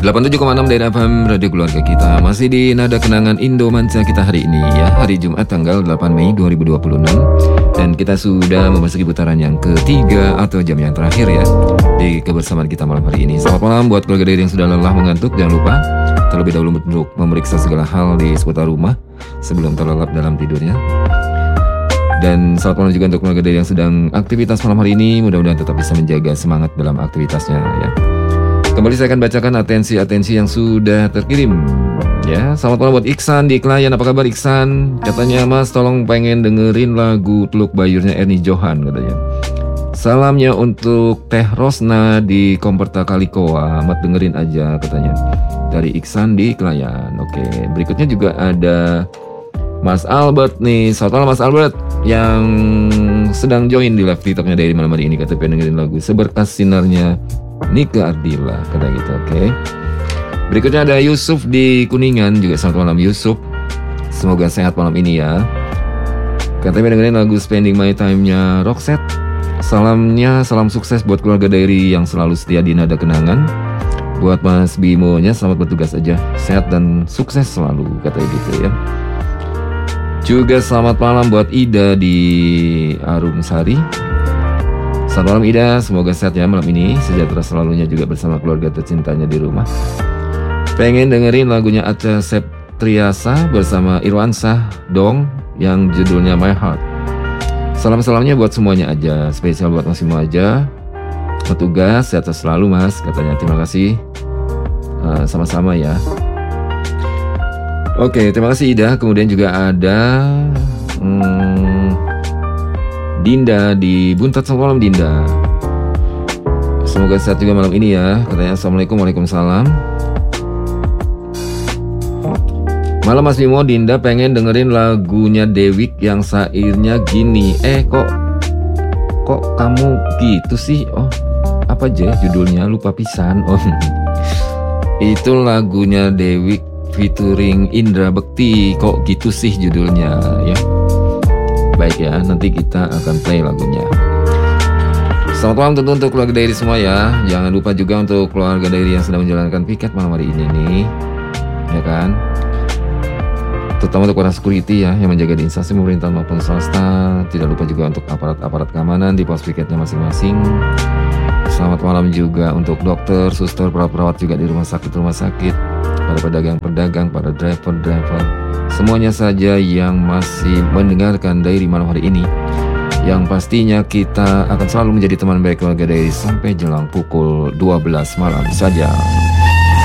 87,6 Daerah FM Radio Keluarga Kita. Masih di Nada Kenangan Indomansa kita hari ini ya, hari Jumat tanggal 8 Mei 2026. Dan kita sudah memasuki putaran yang ketiga atau jam yang terakhir ya di kebersamaan kita malam hari ini. Selamat malam buat keluarga Dairi yang sudah lelah mengantuk. Jangan lupa terlebih dahulu untuk memeriksa segala hal di seputar rumah sebelum terlelap dalam tidurnya. Dan selamat malam juga untuk keluarga Dairi yang sedang aktivitas malam hari ini. Mudah-mudahan tetap bisa menjaga semangat dalam aktivitasnya ya. Kembali saya akan bacakan atensi-atensi yang sudah terkirim ya. Selamat malam buat Iksan di Klayan. Apa kabar Iksan? Katanya Mas tolong pengen dengerin lagu Teluk Bayurnya Ernie Johan katanya. Salamnya untuk Teh Rosna di Komperta Kalikoa. Amat dengerin aja katanya. Dari Iksan di Klayan. Oke, berikutnya juga ada Mas Albert nih. Selamat malam Mas Albert yang sedang join di live TikToknya dari malam hari ini. Kata pengen dengerin lagu Seberkas Sinarnya Nika Ardila kata gitu. Oke. Berikutnya ada Yusuf di Kuningan juga. Selamat malam Yusuf. Semoga sehat malam ini ya. Katanya dengerin lagu Spending My Time-nya Roxette. Salamnya, salam sukses buat keluarga Dairi yang selalu setia di Nada Kenangan. Buat Mas Bimo-nya selamat bertugas aja. Sehat dan sukses selalu katanya gitu ya. Juga selamat malam buat Ida di Arumsari. Selamat malam Ida, semoga sehat ya malam ini. Sejahtera selalunya juga bersama keluarga tercintanya di rumah. Pengen dengerin lagunya Acha Septriasa bersama Irwansah dong, yang judulnya My Heart. Salam-salamnya buat semuanya aja, spesial buat Mas Bimo aja. Petugas, sehat selalu Mas, katanya. Terima kasih. Sama-sama ya. Oke, terima kasih Ida. Kemudian juga ada Dinda di Buntat. Selamat malam Dinda. Semoga sehat juga malam ini ya. Katanya Assalamualaikum. Waalaikumsalam. Malam Mas Bimo, Dinda pengen dengerin lagunya Dewik yang sairnya gini. Kok kamu gitu sih? Oh, apa aja judulnya? Lupa pisan. Oh, itu lagunya Dewik featuring Indra Bekti. Kok gitu sih judulnya ya. Baik ya, nanti kita akan play lagunya. Selamat malam tentu untuk keluarga Dairi semua ya. Jangan lupa juga untuk keluarga Dairi yang sedang menjalankan piket malam hari ini nih, ya kan. Terutama untuk para security ya yang menjaga di instansi pemerintah maupun swasta. Tidak lupa juga untuk aparat-aparat keamanan di pos piketnya masing-masing. Selamat malam juga untuk dokter, suster, perawat-perawat juga di rumah sakit, para pedagang-pedagang, para driver-driver. Semuanya saja yang masih mendengarkan Dairi malam hari ini, yang pastinya kita akan selalu menjadi teman baik keluarga Dairi sampai jelang pukul 12 malam saja.